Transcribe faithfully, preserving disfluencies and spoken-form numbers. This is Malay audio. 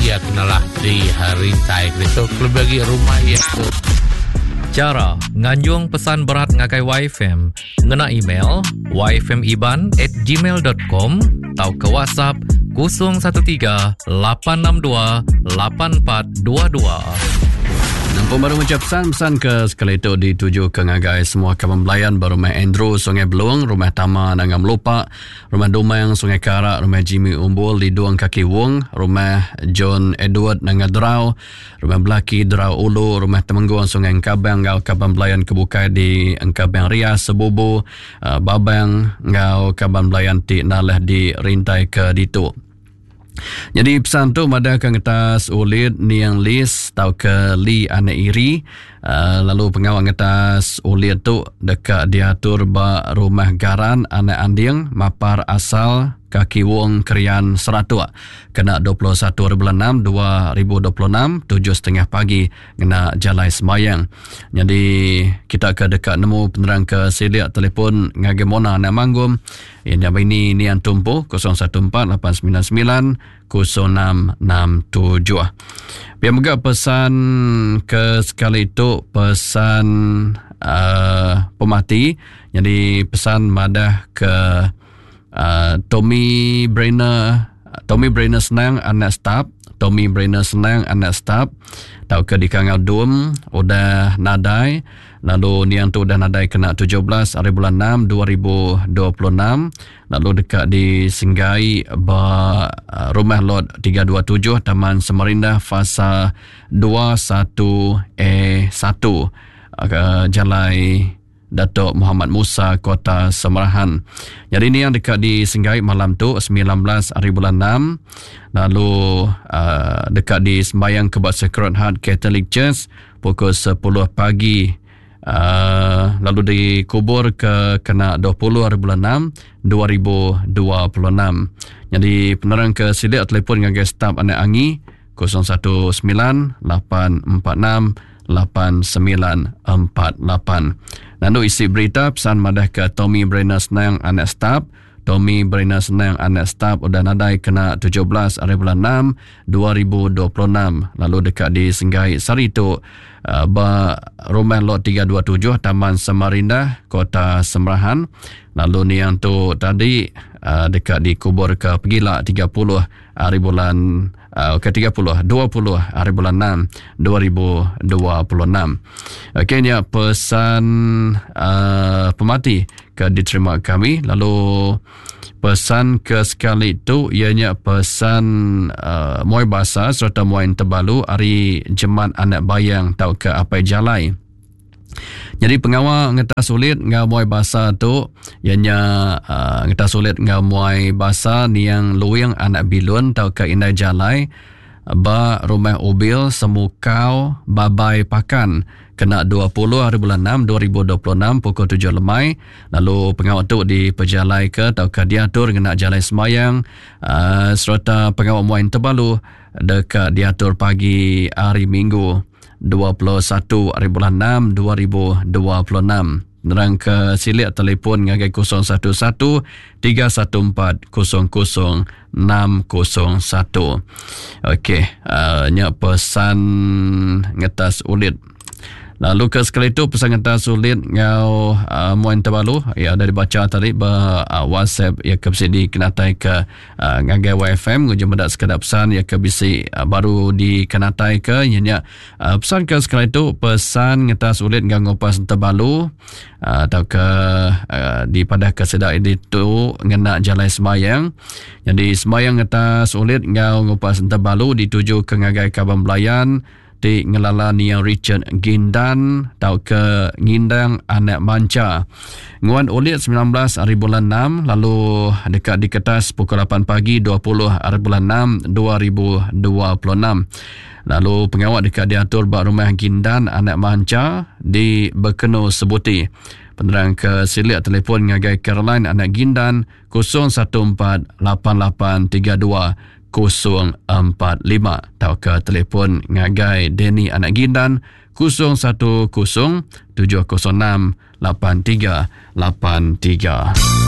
ia kenalah di hari tai itu kelebagi rumah ia tu. Cara nganjung pesan berat ngagai Y F M ngena email y f m iban at gmail dot com atau ke WhatsApp kosong satu tiga lapan enam dua lapan empat dua dua. Nampak baru macam pesan-pesan ke sekali itu dituju ke ngagai semua kawan belayan berumah Andrew Sungai Beluang, rumah Tama Nangam Lopak, rumah Domang Sungai Karak, rumah Jimmy Umbul di Duang Kaki Wong, rumah John Edward Nangadrau, rumah Belaki Drau Ulu, rumah Temengguang Sungai Engkabang, ngau kawan belayan kebukai di Engkabang Rias Sebubu, uh, Babang ngau kawan belayan ti nalah di Rintai ke Ditu. Jadi pesan tu ada ke atas ulit ni yang list tau ke li anak iri, uh, lalu pengawal atas ulit tu dekat diatur ba rumah garan anak anding mapar asal Kaki Wong Krian Seratua kena dua puluh satu bulan enam dua ribu dua puluh enam tujuh tiga puluh pagi kena Jalai Semayang. Jadi kita ke dekat nemu penerang ke siliak telefon ngagemona nak manggum yang ini ni yang tumpu kosong satu empat lapan sembilan sembilan kosong enam enam tujuh. Biar moga pesan ke sekali itu pesan uh, pemati. Jadi pesan madah ke Uh, Tommy Brainer Tommy Brainer senang anak staff Tommy Brainer senang anak staff tau ke di Kangau Dum udah nadai, lalu ni yang tu udah nadai kena tujuh belas hari bulan enam dua ribu dua puluh enam, lalu dekat di Singgai ba uh, rumah lot tiga dua tujuh Taman Samarinda fasa dua satu A satu uh, Jalai Datuk Muhammad Musa, Kota Semerahan. Jadi ini yang dekat di Singgai malam tu sembilan belas hari bulan enam. Lalu uh, dekat di sembahyang Kebat Sacred Heart Catholic Church pukul sepuluh pagi. Uh, lalu dikubur ke kena dua puluh hari bulan enam dua ribu dua puluh enam. Jadi penerang ke silik telefon dengan staf anak Angi kosong satu sembilan lapan empat enam lapan sembilan empat lapan. Lalu isi berita pesan madah ke Tommy Brainer Senang anak staff. Tommy Brainer Senang anak staff udah nadai kena tujuh belas hari bulan enam dua ribu dua puluh enam. Lalu dekat di Singgai Saritu uh, ba rumah lot tiga dua tujuh Taman Samarinda, Kota Semerahan. Lalu ni yang tu tadi uh, dekat di kubur ke Pegila tiga puluh hari bulan Uh, ke tiga puluh, dua puluh hari bulan enam dua ribu dua puluh enam. Okey, ni pesan uh, pemati ke diterima kami. Lalu pesan ke sekali itu ianya pesan uh, muai bahasa serta muai terbalu hari Jemaat Anak Bayang tau ke Apai Jalai. Jadi pengawal ngeta sulit ngau muai bahasa tu ianya uh, ngeta sulit ngau muai bahasa ni yang luing anak bilun tau ke Indai Jalai ba rumah ubil semukau babai pakan kena dua puluh hari bulan enam dua ribu dua puluh enam pukul tujuh lemai. Lalu pengawal tu di pejalai ke tau ke diatur kena Jalai Semayang uh, serta pengawal muai terbalu dekat diatur pagi hari Minggu dua puluh satu hari bulan enam dua ribu dua puluh enam. Nerang ke silik telefon ngagai kosong satu satu tiga satu empat kosong kosong enam kosong satu. Okey, uh, nya pesan ngetas ulit. Lalu ke sekali itu pesan ngetas ulit ngau uh, muan terbalu ya dari baca tadi ba uh, WhatsApp ya ke bisi dikenatai ke uh, ngagai Y F M ngujem dak sekadar pesan ya ke bisi uh, baru dikenatai ke ianya uh, pesan ke sekali itu pesan ngetas ulit ngau ngopas terbalu uh, atau ke uh, di pada kesedak itu ngena Jalai Semayang. Jadi semayang ngetas ulit ngau ngopas terbalu dituju ke ngagai Kaban Belayan di ngelala ni yang Richard Gindan tau ke Ngindang Anak Manca. Nguan ulit sembilan belas hari bulan enam, lalu dekat di kertas pukul lapan pagi dua puluh hari bulan enam dua ribu dua puluh enam. Lalu pengawal dekat diatur bak rumah Gindan Anak Manca di Bekeno Sebuti. Penerang ke silik telefon ngagai Caroline Anak Gindan kosong satu empat lapan lapan tiga dua kosong empat lima. Tau ke telefon ngagai Denny Anak Gindan kosong satu kosong tujuh kosong enam lapan tiga lapan tiga.